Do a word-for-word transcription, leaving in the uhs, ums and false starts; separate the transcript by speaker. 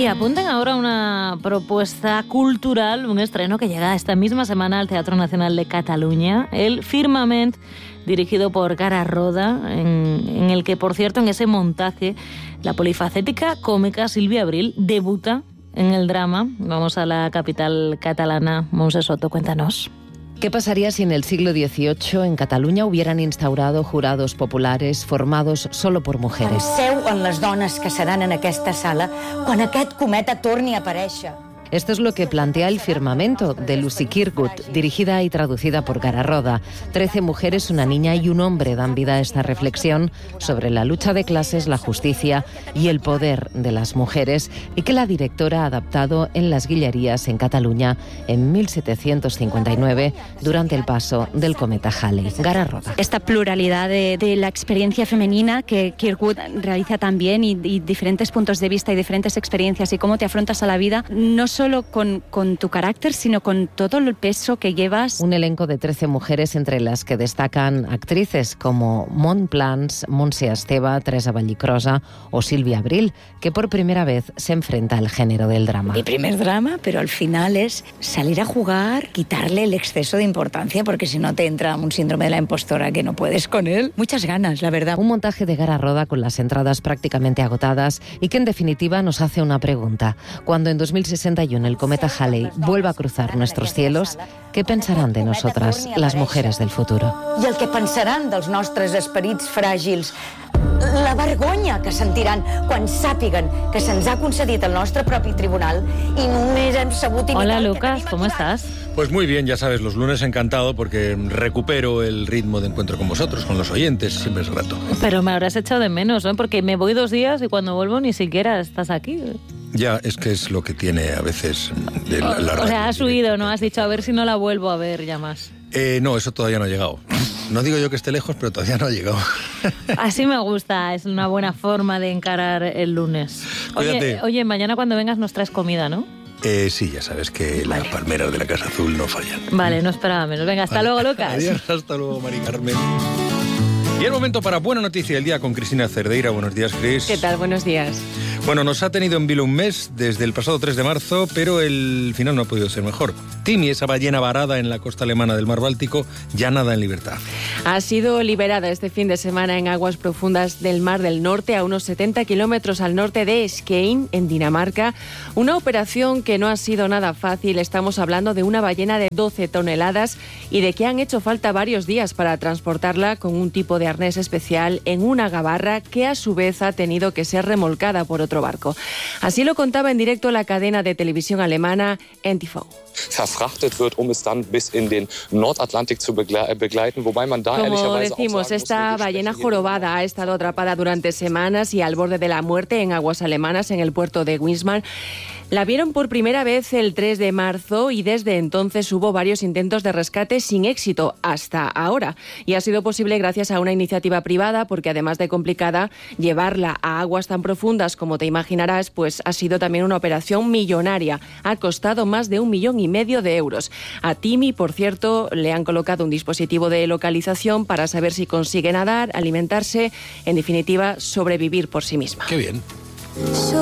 Speaker 1: Y apuntan ahora una propuesta cultural, un estreno que llega esta misma semana al Teatro Nacional de Cataluña, el Firmament, dirigido por Gara Roda, en, en el que, por cierto, en ese montaje, la polifacética cómica Sílvia Abril debuta en el drama. Vamos a la capital catalana. Montse Soto, cuéntanos.
Speaker 2: ¿Qué pasaría si en el siglo dieciocho en Cataluña hubieran instaurado jurados populares formados solo por mujeres?
Speaker 3: Penseu en les dones que seran en aquesta sala quan aquest cometa torni a aparèixer.
Speaker 2: Esto es lo que plantea El Firmamento, de Lucy Kirkwood, dirigida y traducida por Gara Roda. Trece mujeres, una niña y un hombre dan vida a esta reflexión sobre la lucha de clases, la justicia y el poder de las mujeres, y que la directora ha adaptado en Las Guilleries, en Cataluña, en mil setecientos cincuenta y nueve, durante el paso del cometa Halley. Gara Roda.
Speaker 4: Esta pluralidad de, de la experiencia femenina que Kirkwood realiza también, y, y diferentes puntos de vista y diferentes experiencias, y cómo te afrontas a la vida, no solo solo con, con tu carácter, sino con todo el peso que llevas.
Speaker 2: Un elenco de trece mujeres, entre las que destacan actrices como Mont Plans, Montse Esteve, Teresa Vallicrosa o Sílvia Abril, que por primera vez se enfrenta al género del drama.
Speaker 3: Mi primer drama, pero al final es salir a jugar, quitarle el exceso de importancia, porque si no te entra un síndrome de la impostora que no puedes con él. Muchas ganas, la verdad.
Speaker 2: Un montaje de Gara Roda con las entradas prácticamente agotadas y que en definitiva nos hace una pregunta. Cuando en dos mil sesenta y uno el cometa Halley vuelva a cruzar nuestros cielos, ¿qué pensarán de nosotras, las mujeres del futuro?
Speaker 3: I el que pensaran dels nostres esperits fràgils, la vergonya que sentiran quan sàpiguen que se'ns ha concedit el nostre propi tribunal i només hem sabut imitar...
Speaker 1: Hola, Lucas, ¿cómo estás?
Speaker 5: Pues muy bien, ya sabes, los lunes encantado porque recupero el ritmo de encuentro con vosotros, con los oyentes, siempre es grato.
Speaker 1: Pero me habrás echado de menos, ¿no? Porque me voy dos días y cuando vuelvo ni siquiera estás aquí.
Speaker 5: Ya, es que es lo que tiene a veces de la, la radio.
Speaker 1: O sea, has huido, ¿no? Has dicho, a ver si no la vuelvo a ver ya más.
Speaker 5: Eh, no, eso todavía no ha llegado. No digo yo que esté lejos, pero todavía no ha llegado.
Speaker 1: Así me gusta, es una buena forma de encarar el lunes. Oye, oye, mañana cuando vengas nos traes comida, ¿no?
Speaker 5: Eh, sí, ya sabes que las palmeras de la Casa Azul no fallan.
Speaker 1: Vale, no esperaba menos. Venga, hasta vale. luego, Lucas.
Speaker 5: Adiós, hasta luego, Mari Carmen. Y el momento para Buena Noticia del Día con Cristina Cerdeira. Buenos días, Cris.
Speaker 6: ¿Qué tal? Buenos días.
Speaker 5: Bueno, nos ha tenido en vilo un mes desde el pasado tres de marzo, pero el final no ha podido ser mejor. Timi, esa ballena varada en la costa alemana del mar Báltico, ya nada en libertad.
Speaker 6: Ha sido liberada este fin de semana en aguas profundas del Mar del Norte, a unos setenta kilómetros al norte de Skien, en Dinamarca. Una operación que no ha sido nada fácil. Estamos hablando de una ballena de doce toneladas y de que han hecho falta varios días para transportarla con un tipo de arnés especial en una gabarra que a su vez ha tenido que ser remolcada por otro barco. Así lo contaba en directo la cadena de televisión alemana N T V.
Speaker 7: Verfrachtet wird, um es dann bis in den Nordatlantik zu begleiten, wobei man da ehrlicherweise
Speaker 6: Como decimos, esta ballena jorobada ha estado atrapada durante semanas y al borde de la muerte en aguas alemanas, en el puerto de Wismar. La vieron por primera vez el tres de marzo y desde entonces hubo varios intentos de rescate sin éxito hasta ahora. Y ha sido posible gracias a una iniciativa privada, porque además de complicada, llevarla a aguas tan profundas como te imaginarás, pues ha sido también una operación millonaria. Ha costado más de un millón y medio de euros. A Timi, por cierto, le han colocado un dispositivo de localización para saber si consigue nadar, alimentarse, en definitiva, sobrevivir por sí misma.
Speaker 5: Qué bien.